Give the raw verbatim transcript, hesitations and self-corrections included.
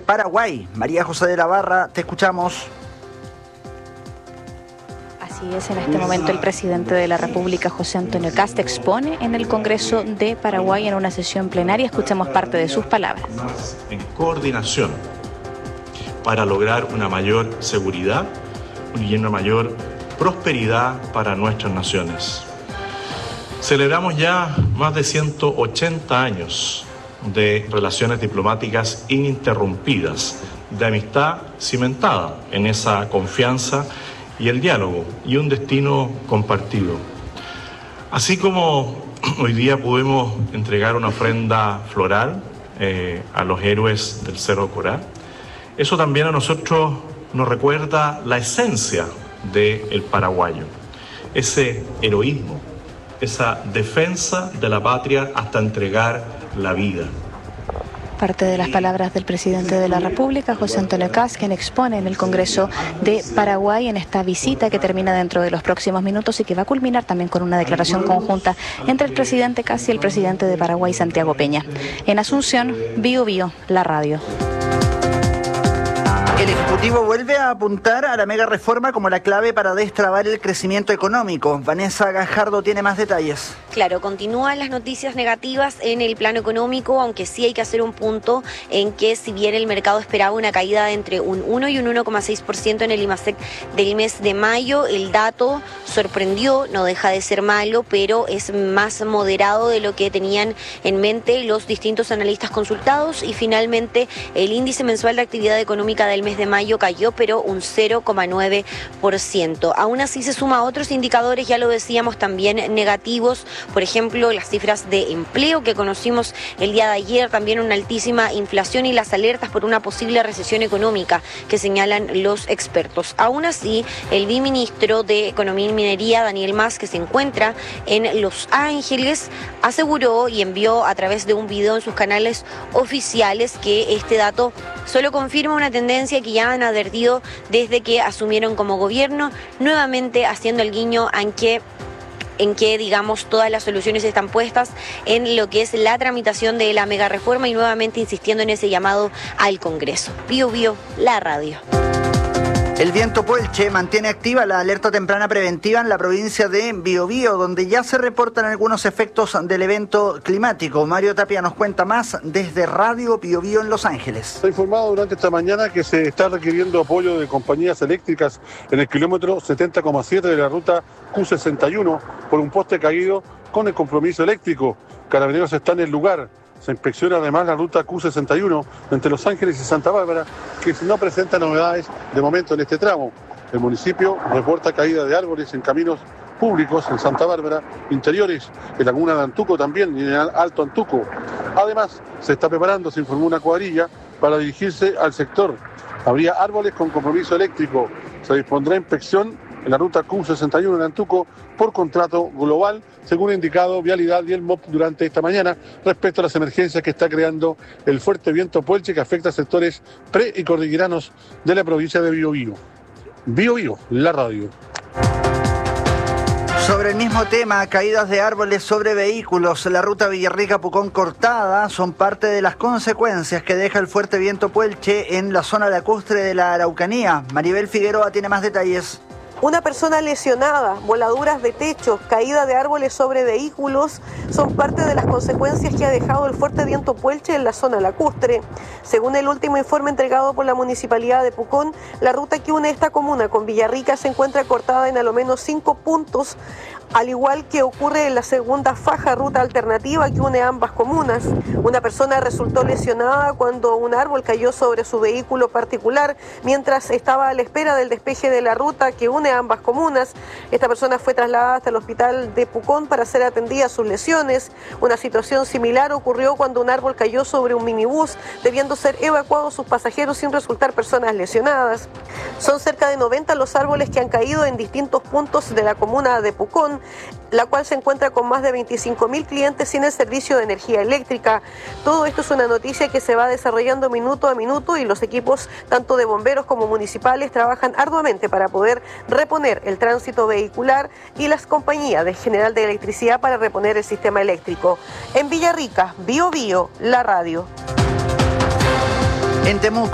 Paraguay. María José de la Barra, te escuchamos. Así es, en este momento el presidente de la República, José Antonio Kast, expone en el Congreso de Paraguay en una sesión plenaria. Escuchemos parte de sus palabras. En coordinación para lograr una mayor seguridad y una mayor prosperidad para nuestras naciones. Celebramos ya más de ciento ochenta años de relaciones diplomáticas ininterrumpidas, de amistad cimentada en esa confianza y el diálogo y un destino compartido. Así como hoy día pudimos entregar una ofrenda floral eh, a los héroes del Cerro Corá, eso también a nosotros nos recuerda la esencia del paraguayo, ese heroísmo, esa defensa de la patria hasta entregar la vida. Parte de las palabras del presidente de la República, José Antonio Kast, quien expone en el Congreso de Paraguay en esta visita que termina dentro de los próximos minutos y que va a culminar también con una declaración conjunta entre el presidente Kast y el presidente de Paraguay, Santiago Peña. En Asunción, Bio Bio, la radio. El Ejecutivo vuelve a apuntar a la mega reforma como la clave para destrabar el crecimiento económico. Vanessa Gajardo tiene más detalles. Claro, continúan las noticias negativas en el plano económico, aunque sí hay que hacer un punto en que si bien el mercado esperaba una caída de entre un uno y un uno coma seis por ciento en el IMASEC del mes de mayo, el dato sorprendió, no deja de ser malo, pero es más moderado de lo que tenían en mente los distintos analistas consultados y finalmente el índice mensual de actividad económica del mes de mayo cayó, pero un cero coma nueve por ciento. Aún así se suma a otros indicadores, ya lo decíamos, también negativos. Por ejemplo, las cifras de empleo que conocimos el día de ayer, también una altísima inflación y las alertas por una posible recesión económica que señalan los expertos. Aún así, el viceministro de Economía y Minería, Daniel Mas, que se encuentra en Los Ángeles, aseguró y envió a través de un video en sus canales oficiales que este dato solo confirma una tendencia que ya han advertido desde que asumieron como gobierno, nuevamente haciendo el guiño en que en que, digamos, todas las soluciones están puestas en lo que es la tramitación de la mega reforma y nuevamente insistiendo en ese llamado al Congreso. Bio Bio, la radio. El viento Puelche mantiene activa la alerta temprana preventiva en la provincia de Biobío, donde ya se reportan algunos efectos del evento climático. Mario Tapia nos cuenta más desde Radio Biobío en Los Ángeles. Se ha informado durante esta mañana que se está requiriendo apoyo de compañías eléctricas en el kilómetro setenta coma siete de la ruta Q sesenta y uno por un poste caído con el compromiso eléctrico. Carabineros están en el lugar. Se inspecciona además la ruta Q sesenta y uno entre Los Ángeles y Santa Bárbara, que no presenta novedades de momento en este tramo. El municipio reporta caída de árboles en caminos públicos en Santa Bárbara, interiores, en Laguna de Antuco también y en el Alto Antuco. Además, se está preparando, se informó una cuadrilla para dirigirse al sector. Habría árboles con compromiso eléctrico. Se dispondrá inspección en la ruta Q sesenta y uno en Antuco por contrato global, según ha indicado Vialidad y el M O P durante esta mañana, respecto a las emergencias que está creando el fuerte viento Puelche que afecta a sectores pre- y cordilleranos de la provincia de Biobío. Biobío, la radio. Sobre el mismo tema, caídas de árboles sobre vehículos, la ruta Villarrica-Pucón cortada son parte de las consecuencias que deja el fuerte viento Puelche en la zona lacustre de la Araucanía. Maribel Figueroa tiene más detalles. Una persona lesionada, voladuras de techo, caída de árboles sobre vehículos son parte de las consecuencias que ha dejado el fuerte viento Puelche en la zona lacustre. Según el último informe entregado por la Municipalidad de Pucón, la ruta que une esta comuna con Villarrica se encuentra cortada en a lo menos cinco puntos, al igual que ocurre en la segunda faja ruta alternativa que une ambas comunas. Una persona resultó lesionada cuando un árbol cayó sobre su vehículo particular mientras estaba a la espera del despeje de la ruta que une ambas comunas. Esta persona fue trasladada hasta el hospital de Pucón para ser atendida a sus lesiones. Una situación similar ocurrió cuando un árbol cayó sobre un minibús, debiendo ser evacuados sus pasajeros sin resultar personas lesionadas. Son cerca de noventa los árboles que han caído en distintos puntos de la comuna de Pucón, la cual se encuentra con más de veinticinco mil clientes sin el servicio de energía eléctrica. Todo esto es una noticia que se va desarrollando minuto a minuto y los equipos, tanto de bomberos como municipales, trabajan arduamente para poder reponer el tránsito vehicular y las compañías de General de Electricidad para reponer el sistema eléctrico. En Villarrica, Bio Bio, la radio. En Temuco.